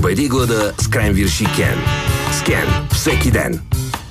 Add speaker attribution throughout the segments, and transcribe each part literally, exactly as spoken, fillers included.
Speaker 1: Победи глада с Кренвирш и Кен. С Кен всеки ден.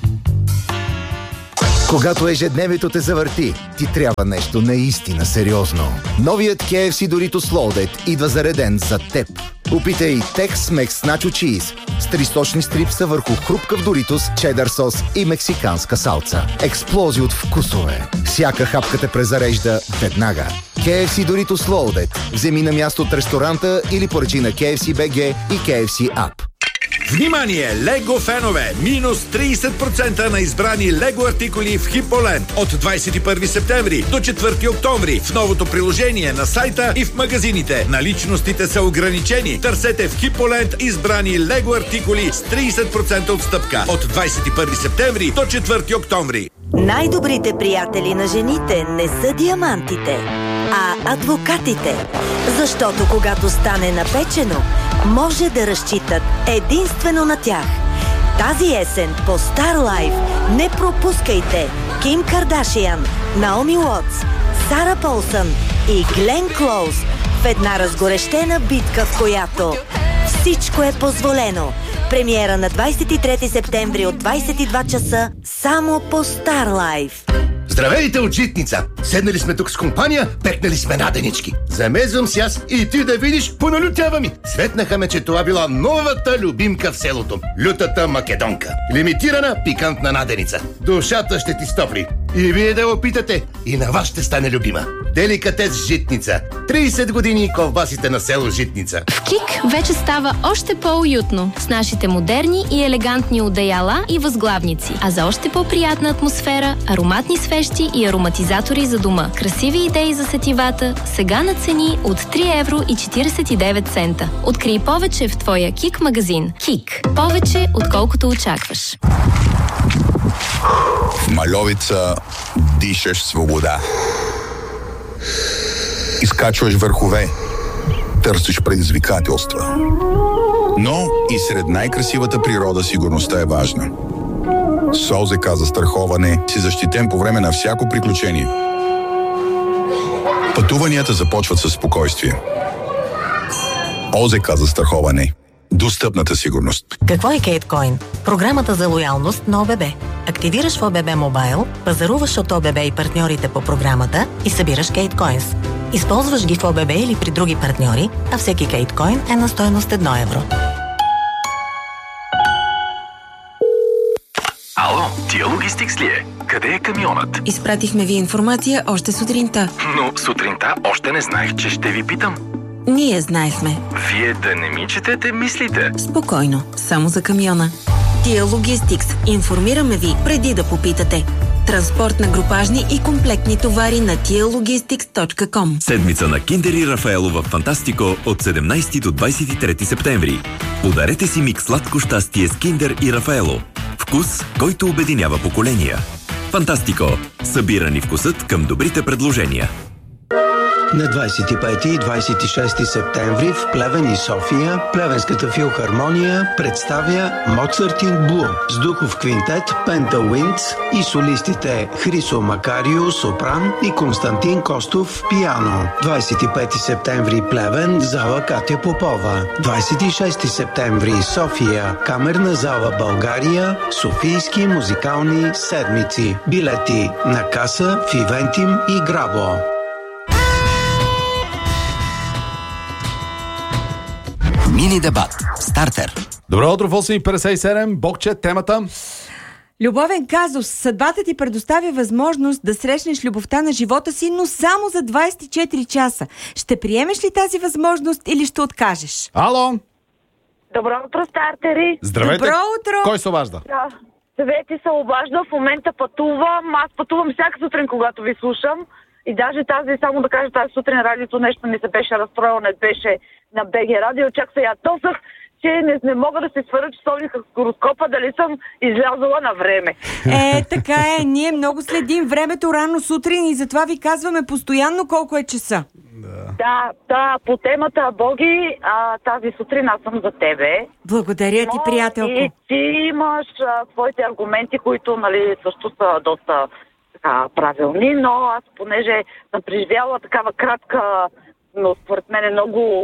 Speaker 2: Когато ежедневието те завърти, ти трябва нещо наистина сериозно. Новият кей еф си Doritos Loaded идва зареден за теб. Опитай Tex-Mex Nacho Cheese с тристочни стрипса върху хрупкав Doritos, чедър сос и мексиканска салца. Експлозия от вкусове. Всяка хапка те презарежда веднага. кей еф си Doritos Loaded. Вземи на място от ресторанта или поръчи на кей еф си точка би джи и кей еф си App.
Speaker 3: Внимание, Лего фенове! Минус трийсет процента на избрани Лего артикули в Хиполенд от двадесет и първи септември до четвърти октомври в новото приложение на сайта и в магазините. Наличностите са ограничени. Търсете в Хиполенд избрани Лего артикули с трийсет процента отстъпка от двадесет и първи септември до четвърти октомври.
Speaker 4: Най-добрите приятели на жените не са диамантите, а адвокатите. Защото когато стане напечено, може да разчитат единствено на тях. Тази есен по Star Life не пропускайте Ким Кардашиан, Наоми Уотс, Сара Полсън и Глен Клоуз в една разгорещена битка, в която всичко е позволено. Премиера на двадесет и трети септември от двадесет и два часа само по Star Life.
Speaker 5: Здравейте от Житница! Седнали сме тук с компания, пекнали сме наденички. Замезвам си аз и ти да видиш, поналютява ми. Светнаха ме, че това била новата любимка в селото. Лютата македонка. Лимитирана пикантна наденица. Душата ще ти стопли. И вие да опитате, и на вас ще стане любима. Деликатес Житница. трийсет години колбасите на село Житница.
Speaker 6: В КИК вече става още по-уютно с нашите модерни и елегантни одеяла и възглавници. А за още по-приятна атмосфера, ароматни свещи и ароматизатори за дома. Красиви идеи за сетивата, сега на цени от три евро и четиридесет и девет цента. Открий повече в твоя КИК магазин. КИК. Повече, отколкото очакваш.
Speaker 7: В Мальовица дишаш свобода. Изкачваш върхове. Търсиш предизвикателства. Но и сред най-красивата природа сигурността е важна. С ОЗК застраховане си защитен по време на всяко приключение. Пътуванията започват със спокойствие. ОЗК застраховане. Достъпната сигурност.
Speaker 8: Какво е Кейткоин? Програмата за лоялност на ОББ. Активираш в ОББ Мобайл, пазаруваш от ОББ и партньорите по програмата и събираш Кейткоинс. Използваш ги в ОББ или при други партньори, а всеки Кейткоин е на стойност едно евро.
Speaker 9: Ало, Тия Логистикс ли е? Къде е камионът?
Speaker 10: Изпратихме ви информация още сутринта.
Speaker 9: Но сутринта още не знаех, че ще ви питам.
Speaker 10: Ние знаехме.
Speaker 9: Вие да не ми четете мислите.
Speaker 10: Спокойно, само за камиона. Тия Логистикс. Информираме ви преди да попитате. Транспорт на групажни и комплектни товари на тия логистикс точка ком.
Speaker 11: Седмица на Киндер и Рафаело в Фантастико от седемнадесети до двадесет и трети септември. Подарете си микс сладко щастие с Киндер и Рафаело. Вкус, който обединява поколения. Фантастико. Събирани вкусът към добрите предложения.
Speaker 12: На двадесет и пети и двадесет и шести септември в Плевен и София Плевенската филхармония представя Моцартин Блу с духов квинтет Пента Уиндс и солистите Хрисо Макарио сопран и Константин Костов пиано. двадесет и пети септември Плевен, зала Катя Попова. двадесет и шести септември София, камерна зала България, Софийски музикални седмици. Билети на каса в Ивентим и Грабо.
Speaker 13: Мини дебат. Стартер.
Speaker 14: Добро утро в осем и петдесет и седем. Бокче, темата.
Speaker 15: Любовен казус. Съдбата ти предоставя възможност да срещнеш любовта на живота си, но само за двадесет и четири часа. Ще приемеш ли тази възможност или ще откажеш?
Speaker 14: Ало!
Speaker 16: Добро утро, стартери!
Speaker 14: Здравейте!
Speaker 15: Добро утро!
Speaker 14: Кой се обажда?
Speaker 16: Да. Съвети се обажда. В момента пътувам. Аз пътувам всяка сутрин, когато ви слушам. И даже тази, само да кажа, тази сутрин радиото нещо ми се беше разстроило, не беше на БГ радио. Чак се ятосах, че не, не мога да се свъря часовника с гороскопа, дали съм излязала на време.
Speaker 15: Е, така е. Ние много следим времето рано сутрин и затова ви казваме постоянно колко е часа.
Speaker 16: Да, да, да по темата Боги, а, тази сутрин аз съм за тебе.
Speaker 15: Благодаря ти, приятелко.
Speaker 16: И ти имаш а, твоите аргументи, които нали, също са доста така, правилни, но аз понеже съм преживяла такава кратка, но според мен е много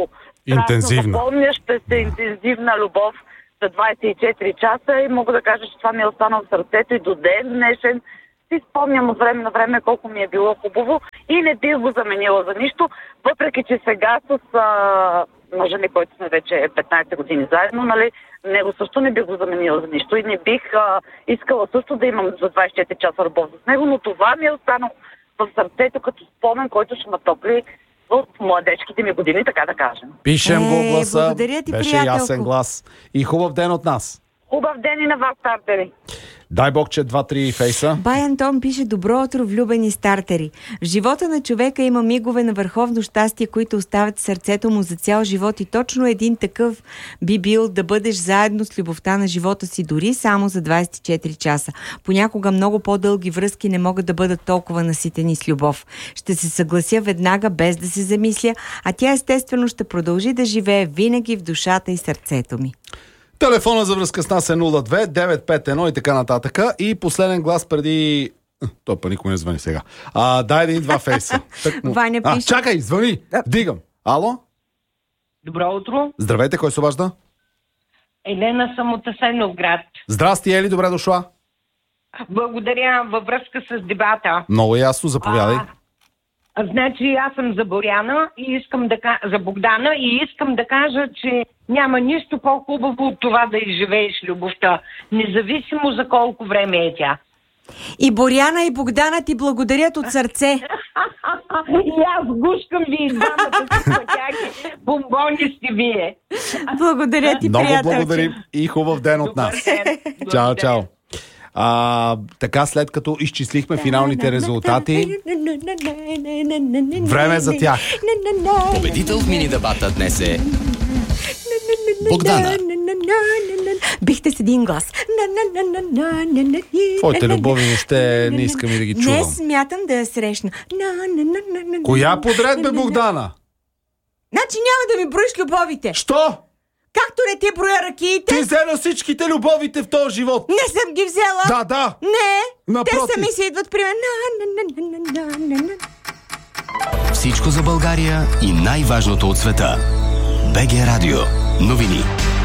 Speaker 14: Интензивна.
Speaker 16: Запомняща се интензивна любов за двайсет и четири часа и мога да кажа, че това ми е останало в сърцето и до ден днешен. Си спомням от време на време колко ми е било хубаво и не бих го заменила за нищо, въпреки че сега с а, мъжа ми, който сме вече петнайсет години заедно, нали, него също не бих го заменила за нищо и не бих а, искала също да имам за двайсет и четири часа любов с него, но това ми е останало в сърцето като спомен, който ще ме топли от младежките ми години, така да кажем.
Speaker 14: Пишем
Speaker 15: Е,
Speaker 14: го гласа.
Speaker 15: благодаря ти,
Speaker 14: Беше
Speaker 15: приятелко.
Speaker 14: ясен глас. И хубав ден от нас.
Speaker 16: Хубав ден и на вас, стартери!
Speaker 14: Дай Бог, че два-три фейса.
Speaker 15: Бай Антон пише: добро утро, влюбени стартери. В живота на човека има мигове на върховно щастие, които оставят в сърцето му за цял живот и точно един такъв би бил да бъдеш заедно с любовта на живота си, дори само за двайсет и четири часа. Понякога много по-дълги връзки не могат да бъдат толкова наситени с любов. Ще се съглася веднага, без да се замисля, а тя естествено ще продължи да живее винаги в душата и сърцето ми.
Speaker 14: Телефона за връзка с нас е нула две девет пет едно и така нататък. И последен глас преди... Той па никой не звъни сега. А, дай един-два фейса. Му...
Speaker 15: Ваня
Speaker 14: а,
Speaker 15: пише...
Speaker 14: чакай, звъни. Вдигам. Ало?
Speaker 17: Добро утро.
Speaker 14: Здравейте, кой се обажда?
Speaker 17: Елена съм от Асеновград.
Speaker 14: Здрасти, Ели, добре дошла.
Speaker 17: Благодаря във връзка с дебата.
Speaker 14: Много ясно, заповядай.
Speaker 17: А, значи аз съм за Боряна и искам да за Богдана и искам да кажа, че няма нищо по-хубаво от това да изживееш любовта, независимо за колко време е тя.
Speaker 15: И Боряна, и Богдана ти благодарят от сърце.
Speaker 17: И аз гушкам ви и двамата с пътяки. Бомбони сте вие.
Speaker 15: Благодаря ти,
Speaker 14: много
Speaker 15: приятелче.
Speaker 14: благодарим и хубав ден от нас. Чао, чао. А, така, след като изчислихме финалните резултати, време е за тях.
Speaker 13: Победител в мини дебата днес е Богдана.
Speaker 15: Бихте с един глас.
Speaker 14: Твоите любови въобще не искам и да ги чувам.
Speaker 15: Не смятам да я срещна.
Speaker 14: Коя подред бе, Богдана?
Speaker 15: Значи няма да ми броиш любовите.
Speaker 14: Що?
Speaker 15: Както не ти броя ракиите.
Speaker 14: Ти взе на всичките любовите в този живот.
Speaker 15: Не съм ги взела.
Speaker 14: Да, да.
Speaker 15: Не.
Speaker 14: Напротив.
Speaker 15: Те сами си идват при мен.
Speaker 13: Всичко за България и най-важното от света. БГ Радио. Новини.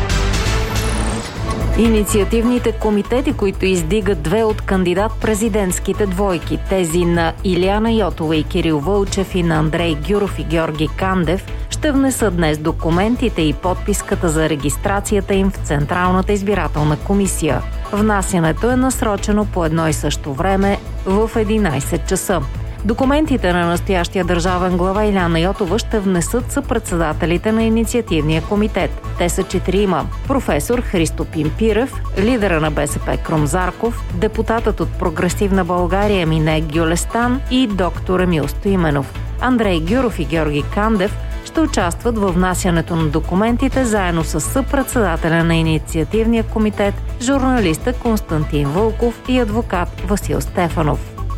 Speaker 18: Инициативните комитети, които издигат две от кандидат-президентските двойки, тези на Илияна Йотова и Кирил Вълчев и на Андрей Гюров и Георги Кандев, ще внесат днес документите и подписката за регистрацията им в Централната избирателна комисия. Внасянето е насрочено по едно и също време в единайсет часа. Документите на настоящия държавен глава Илияна Йотова ще внесат съпредседателите на инициативния комитет. Те са четирима. Професор Христо Пимпирев, лидера на БСП Крум Зарков, депутатът от Прогресивна България Мине Гюлестан и доктор Емил Стоименов. Андрей Гюров и Георги Кандев ще участват във внасянето на документите заедно с съпредседателя на инициативния комитет, журналиста Константин Вълков и адвокат Васил Стефанов.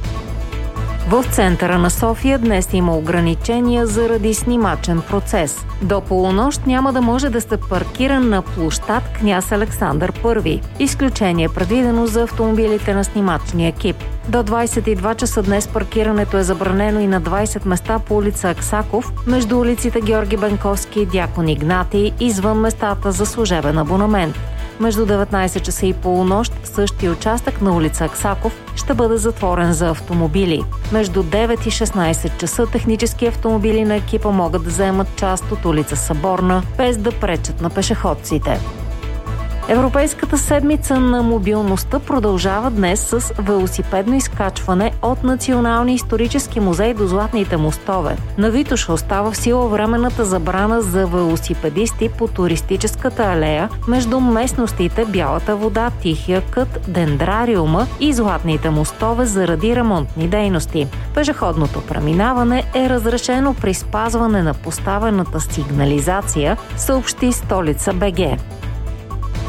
Speaker 18: В центъра на София днес има ограничения заради снимачен процес. До полунощ няма да може да се паркира на площад Княз Александър Първи. Изключение е предвидено за автомобилите на снимачния екип. До двайсет и два часа днес паркирането е забранено и на двайсет места по улица Аксаков, между улиците Георги Бенковски и Дякон Игнатий, извън местата за служебен абонамент. Между деветнайсет часа и полунощ същия участък на улица Аксаков ще бъде затворен за автомобили. Между девет и шестнайсет часа технически автомобили на екипа могат да заемат част от улица Съборна, без да пречат на пешеходците. Европейската седмица на мобилността продължава днес с велосипедно изкачване от Националния исторически музей до Златните мостове. На Витоша остава в сила временната забрана за велосипедисти по туристическата алея между местностите Бялата вода, Тихия кът, Дендрариума и Златните мостове заради ремонтни дейности. Пешеходното преминаване е разрешено при спазване на поставената сигнализация, съобщи Столица БГ.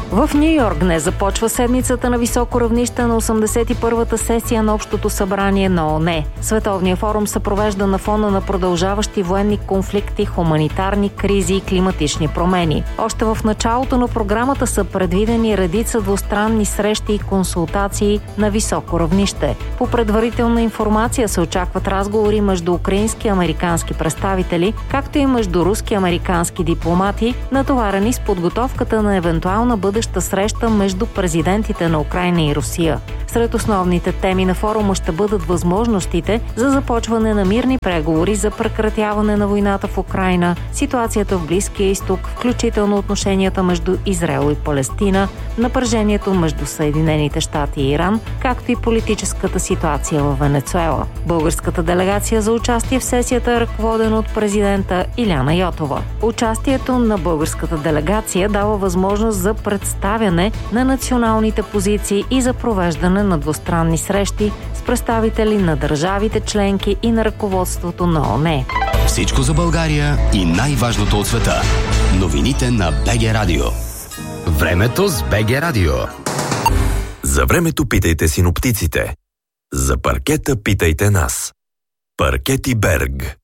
Speaker 18: В Ню Йорк днес започва седмицата на високо равнище на осемдесет и първата сесия на Общото събрание на ООН. Световният форум се провежда на фона на продължаващи военни конфликти, хуманитарни кризи и климатични промени. Още в началото на програмата са предвидени редица двустранни срещи и консултации на високо равнище. По предварителна информация се очакват разговори между украински и американски представители, както и между руски и американски дипломати, натоварени с подготовката на евентуална бъдеща среща между президентите на Украйна и Русия. Сред основните теми на форума ще бъдат възможностите за започване на мирни преговори за прекратяване на войната в Украйна, ситуацията в Близкия изток, включително отношенията между Израел и Палестина, напрежението между Съединените щати и Иран, както и политическата ситуация в Венецуела. Българската делегация за участие в сесията е ръководена от президента Иляна Йотова. Участието на българската делегация дава възможност за представяне на националните позиции и за провеждане на двустранни срещи с представители на държавите членки и на ръководството на ООН.
Speaker 13: Всичко за България и най-важното от света. Новините на БГ Радио.
Speaker 1: Времето с БГ Радио. За времето питайте синоптиците. За паркета питайте нас. Паркети Берг.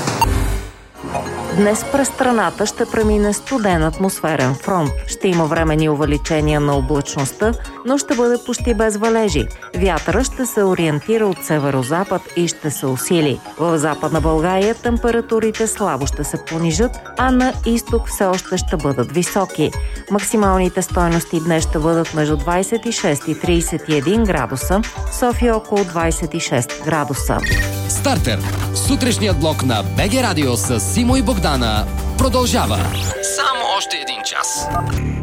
Speaker 18: Днес през страната ще премине студен атмосферен фронт. Ще има временни увеличения на облачността, но ще бъде почти без валежи. Вятъра ще се ориентира от северозапад и ще се усили. В Западна България температурите слабо ще се понижат, а на изток все още ще бъдат високи. Максималните стойности днес ще бъдат между двадесет и шест и тридесет и един градуса, София около двадесет и шест градуса.
Speaker 13: Стартер. Сутрешният блок на БГ Радио с Симо и Богдана продължава. Само още един час.